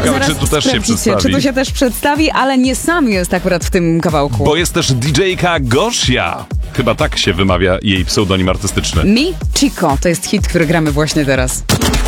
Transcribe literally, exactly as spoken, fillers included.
Ciekawe, Zaraz czy tu też się sprawdzicie, przedstawi. czy tu się też przedstawi, ale nie sam jest akurat w tym kawałku. Bo jest też didżejka Gosia. Chyba tak się wymawia jej pseudonim artystyczny. Mi Chico to jest hit, który gramy właśnie teraz.